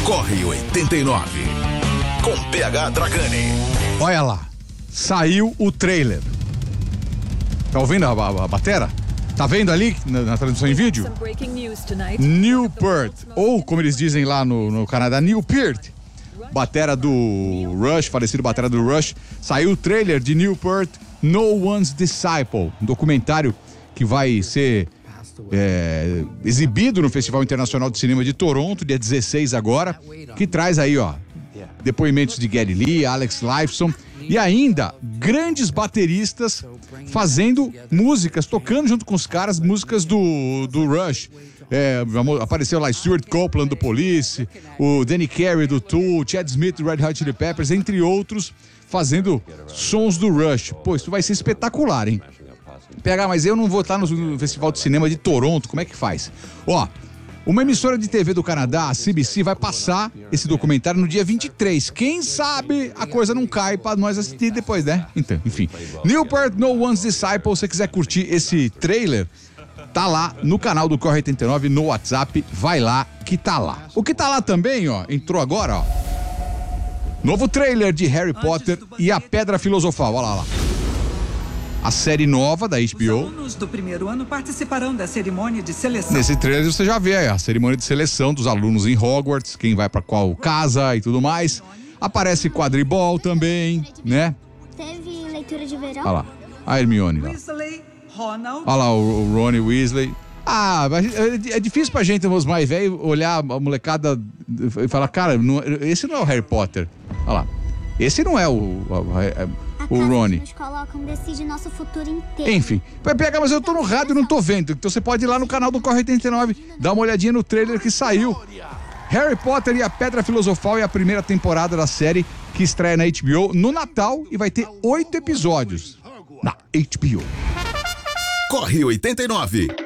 Corre 89. Com PH Dragani. Olha lá, saiu o trailer. Tá ouvindo a batera? Tá vendo ali na tradução em vídeo? Newport, ou como eles dizem lá no Canadá, Newport. Batera do Rush, falecido batera do Rush. Saiu o trailer de Newport, No One's Disciple, um documentário que vai ser exibido no Festival Internacional de Cinema de Toronto, dia 16 agora, que traz aí, ó, depoimentos de Geddy Lee, Alex Lifeson e ainda grandes bateristas fazendo músicas, tocando junto com os caras, músicas do Rush. Apareceu lá Stuart Copeland do Police, o Danny Carey do Tool, Chad Smith do Red Hot Chili Peppers, entre outros, fazendo sons do Rush. Pô, isso vai ser espetacular, hein? PH, mas eu não vou estar no Festival de Cinema de Toronto, como é que faz? Ó, uma emissora de TV do Canadá, a CBC, vai passar esse documentário no dia 23. Quem sabe a coisa não cai pra nós assistir depois, né? Então, enfim. Newport, No One's Disciple, se você quiser curtir esse trailer, tá lá no canal do Corre 89, no WhatsApp, vai lá que tá lá. O que tá lá também, ó, entrou agora, ó. Novo trailer de Harry Potter e a Pedra Filosofal, olha lá. A série nova da HBO. Os alunos do primeiro ano participarão da cerimônia de seleção. Nesse trailer você já vê a cerimônia de seleção dos alunos em Hogwarts, quem vai pra qual casa e tudo mais. Aparece quadribol também, né? Teve leitura de verão? Olha lá, a Hermione lá. Weasley, Ronald. Olha lá o Ron Weasley. Ah, é difícil pra gente, os mais velhos, olhar a molecada e falar, cara, esse não é o Harry Potter. Olha lá, esse não é o Rony. Nos colocam, decide nosso futuro inteiro. Enfim, PH, mas eu tô no rádio e não tô vendo. Então você pode ir lá no canal do Corre 89, dar uma olhadinha no trailer que saiu. Harry Potter e a Pedra Filosofal é a primeira temporada da série que estreia na HBO no Natal e vai ter 8 episódios na HBO. Corre 89.